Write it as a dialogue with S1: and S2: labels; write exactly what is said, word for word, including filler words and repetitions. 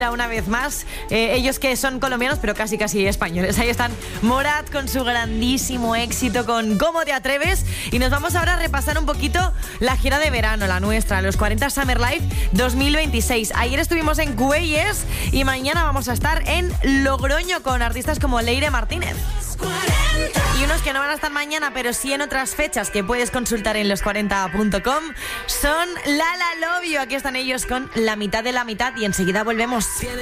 S1: Una vez más, eh, ellos que son colombianos pero casi casi españoles. Ahí están Morat con su grandísimo éxito con ¿Cómo te atreves? Y nos vamos ahora a repasar un poquito la gira de verano, la nuestra, los cuarenta Summer Live dos mil veintiséis. Ayer estuvimos en Cuelles y mañana vamos a estar en Logroño con artistas como Leire Martínez. Y unos que no van a estar mañana, pero sí en otras fechas que puedes consultar en los cuarenta punto com son Lala Love You. Aquí están ellos con La mitad de la mitad y enseguida volvemos.